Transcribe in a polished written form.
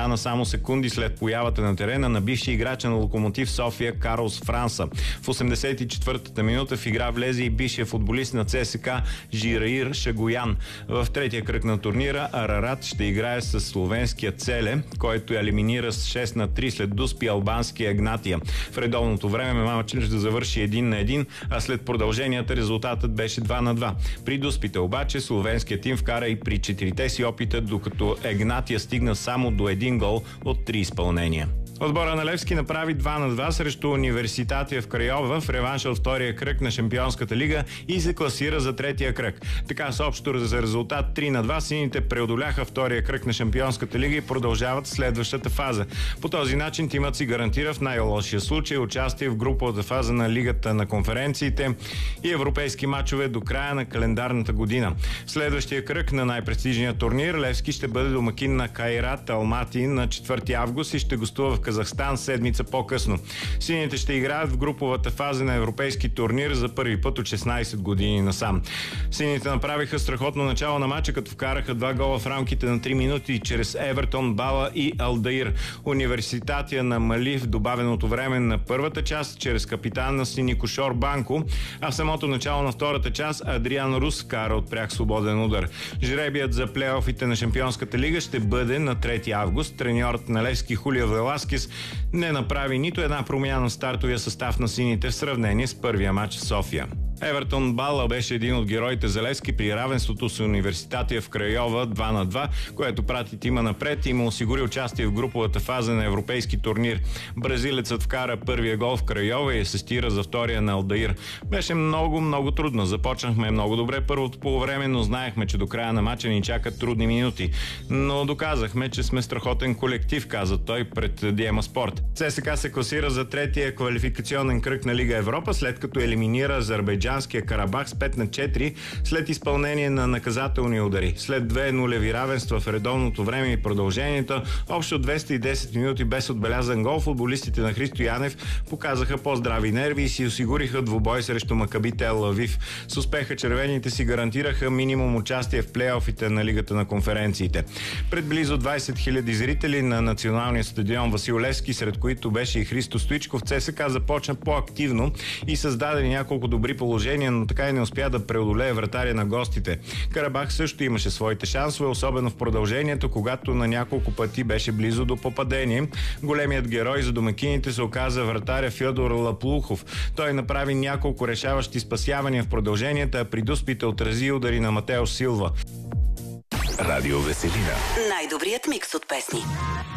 стана само секунди след появата на терена на бивши играча на Локомотив София Карлос Франса. В 84-та минута в игра влезе и бившия футболист на ЦСКА Жираир Шагоян. В третия кръг на турнира Арарат ще играе с словенския Целе, който елиминира с 6-3 след Дуспи албанския Агнатия. В редовното време мачът ще завърши 1-1, а след продълженията резултатът беше 2-2. При Дуспите обаче словенският тим вкара и при 4-те си опита, докато Агнатия стигна само до 1 гол от 3 изпълнения. Отбора на Левски направи 2-2 срещу Университатия в Крайова в реванша от втория кръг на Шампионската лига и се класира за третия кръг. Така с общо за резултат 3-2 сините преодоляха втория кръг на Шампионската лига и продължават следващата фаза. По този начин тимът си гарантира в най-лошия случай участие в груповата фаза на Лигата на конференциите и европейски мачове до края на календарната година. В следващия кръг на най-престижния турнир Левски ще бъде домакин на Кайрат Алмати на 4 август и ще гостува в Казахстан седмица по-късно. Сините ще играят в груповата фаза на европейски турнир за първи път от 16 години насам. Сините направиха страхотно начало на матча, като вкараха 2 гола в рамките на 3 минути чрез Евертон, Бала и Алдаир. Университатия намали в добавеното време на първата част чрез капитан на Синикошор Банко, а в самото начало на втората част Адриан Рус кара от пряк свободен удар. Жребият за плейофите на Шампионската лига ще бъде на 3 август. Треньорът на Левски Хулио Веласкес не направи нито една промяна в стартовия състав на сините в сравнение с първия матч в София. Евертон Бала беше един от героите за Левски при равенството с Университатия в Крайова 2-2, което прати тима напред и му осигури участие в груповата фаза на европейски турнир. Бразилецът вкара първия гол в Крайова и асистира за втория на Алдаир. Беше много трудно. Започнахме много добре първото полувреме, но знаехме, че до края на матча ни чакат трудни минути. Но доказахме, че сме страхотен колектив, каза той пред Диема Спорт. ЦСКА се класира за третия квалификационен кръг на Лига Европа, след като елиминира Азербайджанския Карабах с 5-4 след изпълнение на наказателни удари. След 2 нулеви равенства в редовното време и продължението, общо 210 минути без отбелязан гол, футболистите на Христо Янев показаха по-здрави нерви и си осигуриха двубой срещу Макаби Тел Авив. С успеха червените си гарантираха минимум участие в плейофите на Лигата на конференциите. Пред близо 20 000 зрители на националния стадион Васил Левски, сред които беше и Христо Стоичков, ЦСКА започна по-активно и създаде няколко добри положения, но така и не успя да преодолее вратаря на гостите. Карабах също имаше своите шансове, особено в продължението, когато на няколко пъти беше близо до попадение. Големият герой за домакините се оказа вратаря Фьодор Лаплухов. Той направи няколко решаващи спасявания в продълженията, а при Дуспите отрази удари на Матео Силва. Радио Веселина. Най-добрият микс от песни.